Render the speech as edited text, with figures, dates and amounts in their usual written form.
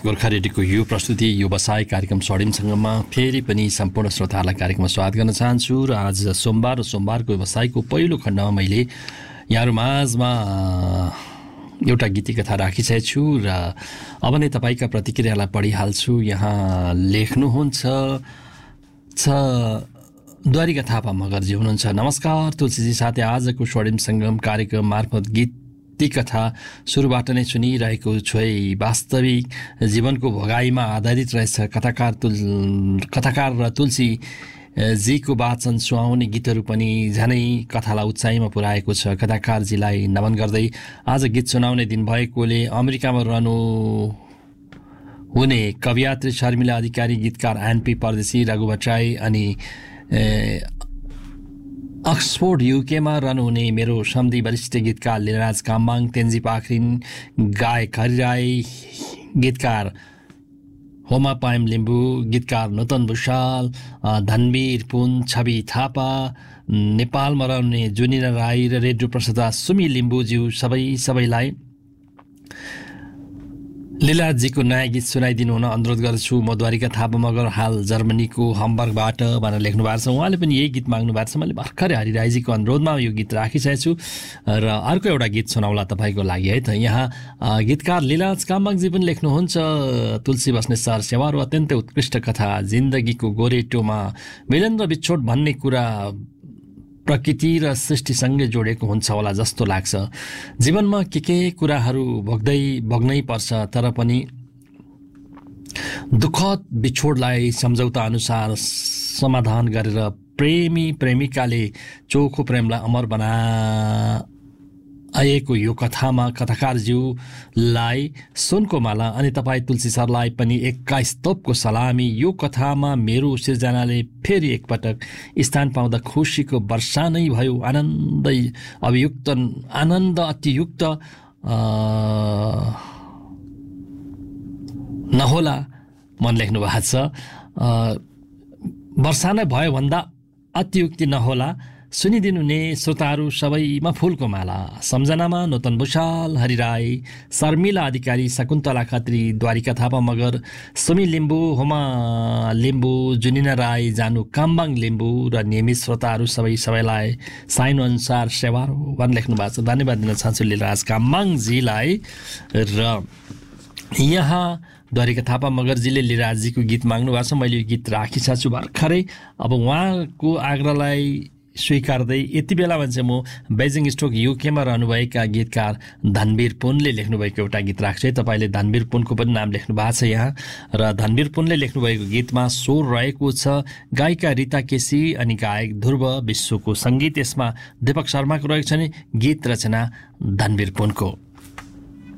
गोर्खा रेडियोको यो प्रस्तुति व्यवसाय कार्यक्रम स्वर्णिमसँगमा फेरि पनि सम्पूर्ण श्रोताहरूलाई कार्यक्रममा स्वागत गर्न चाहन्छु र आज सोमबारको व्यवसायको पहिलो खण्डमा मैले यहाँहरू माझमा एउटा गीति कथा राखिसकेको छु र अब नै तपाईँका प्रतिक्रियालाई पढिहाल्छु। यहाँ लेख्नुहुन्छ द्वारिका थापा मगरजी हुनुहुन्छ। नमस्कार तुलसीजी, साथै आजको स्वर्णिम सङ्गम कार्यक्रम मार्फत गीत कथा सुरुबाट नै सुनिरहेको छु है। वास्तविक जीवनको भोगाईमा आधारित रहेछ। कथाकार र तुलसी जीको वाचन सुहाउने गीतहरू पनि झनै कथालाई उचाइमा पुर्याएको छ। कथाकारजीलाई नमन गर्दै आज गीत सुनाउने दिन भएकोले अमेरिकामा रहनु हुने कवियात्री शर्मिला अधिकारी, गीतकार एनपी परदेशी, रघु भट्टराई अनि अक्सफोर्ड युकेमा रहनुहुने मेरो सम्धी वरिष्ठ गीतकार लीलाराज काम्बाङ, तेन्जी पाखरिन, गायक हरिराई, गीतकार होमा पायम लिम्बू, गीतकार नूतन भुषाल, धनवीर पुन, छवि थापा, नेपालमा रहनुहुने जुनिना राई र रेडियो प्रस्तुता सुमी लिम्बूज्यू सबैलाई लीलाजीको नयाँ गीत सुनाइदिनु हुन अनुरोध गर्छु। म द्वारिका थापा मगर, हाल जर्मनीको हम्बर्गबाट भनेर लेख्नु भएको छ। उहाँले पनि यही गीत माग्नु भएको छ। मैले भर्खरै हरिराईजीको अनुरोधमा यो गीत राखिसकेको छु र अर्को एउटा गीत सुनाउला तपाईँको लागि है त। यहाँ गीतकार लीलाराज काम्बाङजी पनि लेख्नुहुन्छ, तुलसी बस्ने सर सेवारो अत्यन्तै उत्कृष्ट कथा, जिन्दगीको गोरेटोमा मिलन र बिछोड भन्ने कुरा प्रकृति र सृष्टिसँगै जोडेको हुन्छ होला जस्तो लाग्छ। जीवनमा के कुराहरू भोग्नै पर्छ, तर पनि दुःखद बिछोडलाई सम्झौता अनुसार समाधान गरेर प्रेमिकाले चोखो प्रेमलाई अमर बनाएको यो कथामा कथाकारज्यूलाई सुनको माला अनि तपाईँ तुलसी सरलाई पनि 21 तोपको सलामी। यो कथामा मेरो सिर्जनाले फेरि एकपटक स्थान पाउँदा खुसीको वर्षा नै भयो। आनन्द अतियुक्त नहोला मन लेख्नु भएको छ। वर्षा नै भयो भन्दा अतियुक्ति नहोला। सुनिदिनु हुने श्रोताहरू सबैमा फुलको माला। सम्झनामा नूतन भुषाल, हरिराई, शर्मिला अधिकारी, शकुन्तला खत्री, द्वारिका थापा मगर, सुमी लिम्बू, होमा लिम्बू, जुनिना राई, जानु काम्बाङ लिम्बू र नियमित श्रोताहरू सबैलाई साइन अनुसार सेवारो भनेर लेख्नु भएको छ। धन्यवाद दिन चाहन्छु लीलाराज काम्बाङजीलाई। र यहाँ द्वारिका थापा मगरजीले लीलाराजीको गीत माग्नु भएको छ। मैले यो गीत राखिसकेको छु भर्खरै। अब उहाँको आग्रहलाई स्वीकार्दै यति बेलामा चाहिँ म बेजिङ स्टोक युकेमा रहनुभएका गीतकार धनवीर पुनले लेख्नुभएको एउटा गीत राख्छु है। तपाईँले धनवीर पुनको पनि नाम लेख्नु भएको छ यहाँ। र धनवीर पुनले लेख्नुभएको गीतमा स्वर रहेको छ गायिका रिता केसी अनि गायक ध्रुव विश्वको सङ्गीत। यसमा दीपक शर्माको रहेको छ नि, गीत रचना धनवीर पुनको।